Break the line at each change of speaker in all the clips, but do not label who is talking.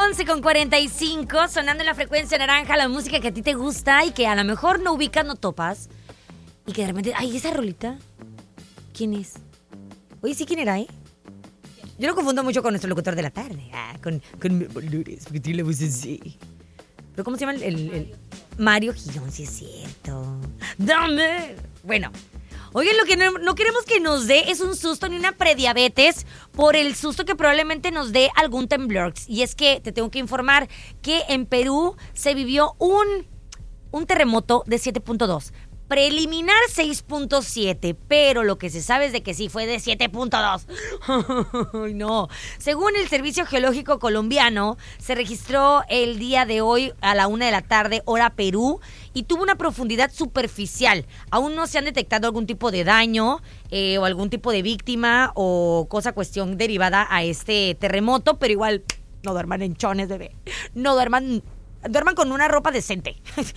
11:45, sonando en la frecuencia naranja, la música que a ti te gusta y que a lo mejor no ubicas, no topas. Y que de repente, ay, esa rolita, ¿quién es? Oye, ¿sí quién era, Yo lo confundo mucho con nuestro locutor de la tarde. Con Memo Lures, porque tiene la voz así. ¿Pero cómo se llama el Mario Girón? Sí es cierto. ¡Dame! Bueno. Oigan, lo que no queremos que nos dé es un susto ni una prediabetes por el susto que probablemente nos dé algún temblor. Y es que te tengo que informar que en Perú se vivió un terremoto de 7.2. Preliminar 6.7, pero lo que se sabe es de que sí fue de 7.2. Ay, no. Según el Servicio Geológico Colombiano, se registró el día de hoy a la 1 de la tarde, hora Perú, y tuvo una profundidad superficial. Aún no se han detectado algún tipo de daño o algún tipo de víctima o cuestión derivada a este terremoto, pero igual no duerman en chones, bebé. No duerman con una ropa decente.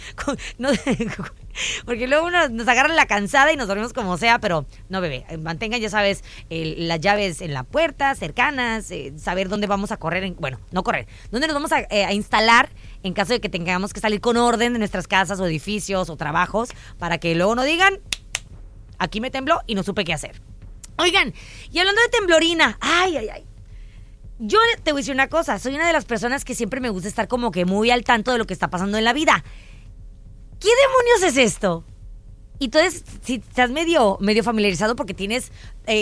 Porque luego nos agarran la cansada y nos dormimos como sea, pero no, bebé. Mantengan, ya sabes, las llaves en la puerta, cercanas, saber dónde vamos a correr. No correr. Dónde nos vamos a instalar en caso de que tengamos que salir con orden de nuestras casas o edificios o trabajos, para que luego no digan, aquí me tembló y no supe qué hacer. Oigan, y hablando de temblorina, ay. Yo te voy a decir una cosa, soy una de las personas que siempre me gusta estar como que muy al tanto de lo que está pasando en la vida. ¿Qué demonios es esto? Y entonces, si estás medio familiarizado porque tienes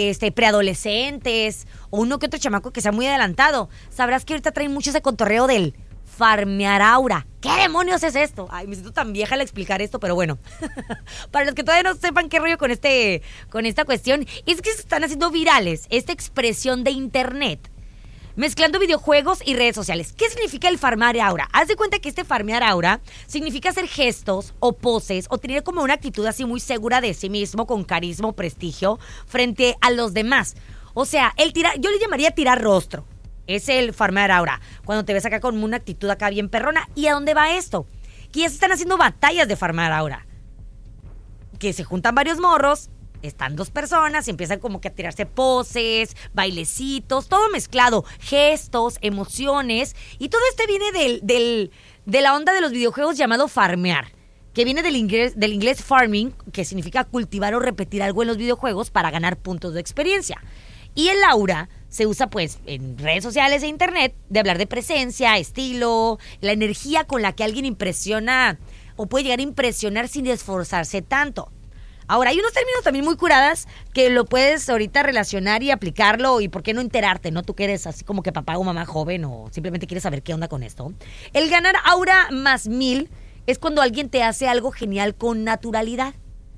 preadolescentes o uno que otro chamaco que sea muy adelantado, sabrás que ahorita traen mucho ese contorreo del farmear aura. ¿Qué demonios es esto? Ay, me siento tan vieja al explicar esto, pero bueno. Para los que todavía no sepan qué rollo con esta cuestión, es que se están haciendo virales esta expresión de internet, mezclando videojuegos y redes sociales. ¿Qué significa el farmear aura? Haz de cuenta que este farmear aura significa hacer gestos o poses o tener como una actitud así muy segura de sí mismo, con carisma o prestigio frente a los demás. O sea, yo le llamaría tirar rostro. Es el farmear aura. Cuando te ves acá con una actitud acá bien perrona. ¿Y a dónde va esto? Que ya se están haciendo batallas de farmear aura. Que se juntan varios morros. Están dos personas y empiezan como que a tirarse poses, bailecitos, todo mezclado, gestos, emociones. Y todo viene de la onda de los videojuegos llamado farmear, que viene del inglés farming, que significa cultivar o repetir algo en los videojuegos para ganar puntos de experiencia. Y el aura se usa pues en redes sociales e internet de hablar de presencia, estilo, la energía con la que alguien impresiona o puede llegar a impresionar sin esforzarse tanto. Ahora, hay unos términos también muy curadas que lo puedes ahorita relacionar y aplicarlo, y por qué no enterarte, ¿no? Tú que eres así como que papá o mamá joven o simplemente quieres saber qué onda con esto. El ganar aura más 1000 es cuando alguien te hace algo genial con naturalidad.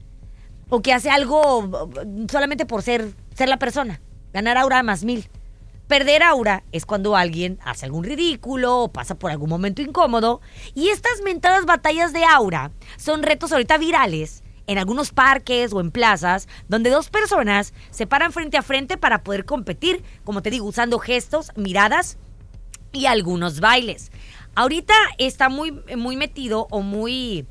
O que hace algo solamente por ser la persona. Ganar aura más 1000. Perder aura es cuando alguien hace algún ridículo o pasa por algún momento incómodo. Y estas mentadas batallas de aura son retos ahorita virales en algunos parques o en plazas, donde dos personas se paran frente a frente para poder competir, como te digo, usando gestos, miradas y algunos bailes. Ahorita está muy metido o muy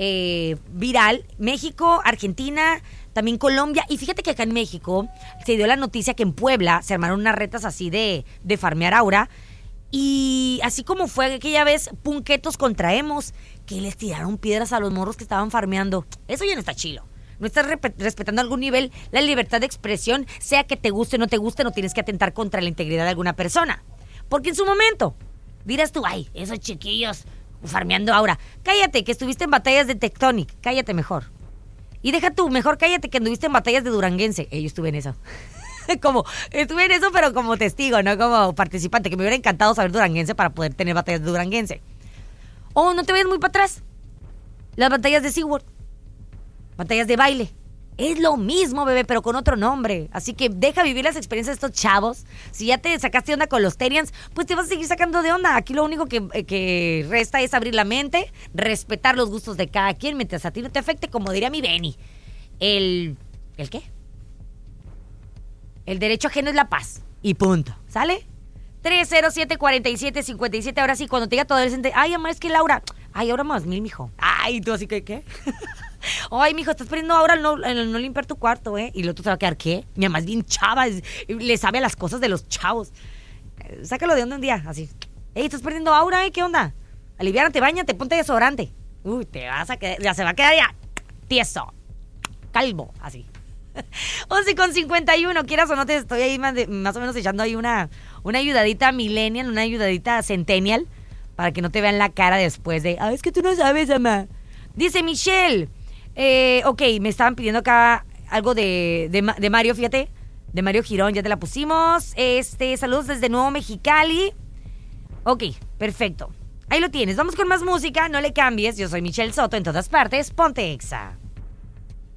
viral México, Argentina, también Colombia. Y fíjate que acá en México se dio la noticia que en Puebla se armaron unas retas así de farmear aura. Y así como fue aquella vez punquetos contra emos, que les tiraron piedras a los morros que estaban farmeando. Eso ya no está chilo. No estás respetando a algún nivel la libertad de expresión, sea que te guste o no te guste, no tienes que atentar contra la integridad de alguna persona. Porque en su momento dirás tú, ay, esos chiquillos farmeando aura. Cállate, que estuviste en batallas de Tectonic. Cállate mejor. Y deja tú, mejor cállate que anduviste en batallas de Duranguense. Yo estuve en eso. Estuve en eso, pero como testigo, no como participante, que me hubiera encantado saber duranguense para poder tener batallas de duranguense. O no te vayas muy para atrás. Las batallas de SeaWorld. Batallas de baile. Es lo mismo, bebé, pero con otro nombre. Así que deja vivir las experiencias de estos chavos. Si ya te sacaste de onda con los Terians, pues te vas a seguir sacando de onda. Aquí lo único que resta es abrir la mente, respetar los gustos de cada quien, mientras a ti no te afecte, como diría mi Benny. ¿El qué? El derecho ajeno es la paz. Y punto. ¿Sale? 307-4757. Ahora sí, cuando te diga todo el gente, ay, mamá, es que Laura. Ay, ahora más 1000, mijo. Ay, tú así que, ¿qué? Ay, mijo, estás perdiendo ahora no limpiar tu cuarto, ¿eh? Y luego tú te va a quedar, ¿qué? Mi mamá es bien chava, le sabe a las cosas de los chavos. Sácalo de onda un día, así. Ey, estás perdiendo aura, ¿qué onda? Aliviárate, báñate, ponte desodorante. Uy, te vas a quedar, ya se va a quedar ya tieso, calvo, así. 11:51, quieras o no, te estoy ahí más o menos echando ahí una ayudadita millennial, una ayudadita centennial, para que no te vean la cara después de, es que tú no sabes, mamá. Dice Michelle, ok, me estaban pidiendo acá algo de Mario, fíjate, de Mario Girón, ya te la pusimos. Saludos desde Nuevo Mexicali. Ok, perfecto. Ahí lo tienes, vamos con más música, no le cambies, yo soy Michelle Soto, en todas partes, ponte Exa.